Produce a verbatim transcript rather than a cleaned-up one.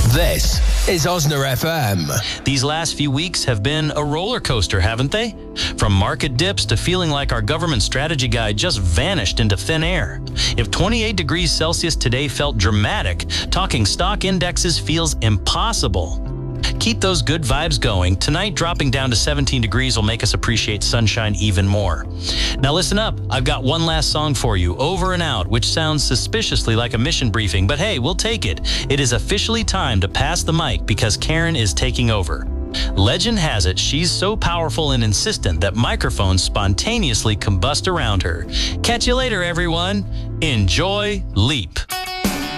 This is Osner F M. These last few weeks have been a roller coaster, haven't they? From market dips to feeling like our government strategy guide just vanished into thin air. If twenty-eight degrees Celsius today felt dramatic, talking stock indexes feels impossible. Keep those good vibes going. Tonight, dropping down to seventeen degrees will make us appreciate sunshine even more. Now listen up. I've got one last song for you, Over and Out, which sounds suspiciously like a mission briefing, but hey, we'll take it. It is officially time to pass the mic because Karen is taking over. Legend has it she's so powerful and insistent that microphones spontaneously combust around her. Catch you later, everyone. Enjoy Leap.